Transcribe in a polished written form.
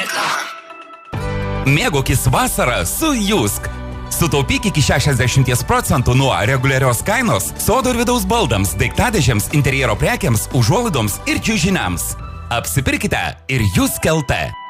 Mėgaukis vasarą su Jusk. Sutaupyk iki 60% nuo reguliarios kainos Sodų ir vidaus baldams, daiktadėžėms, interjero prekiams, užuolaidoms ir čiužiniams. Apsipirkite ir Jusk LT.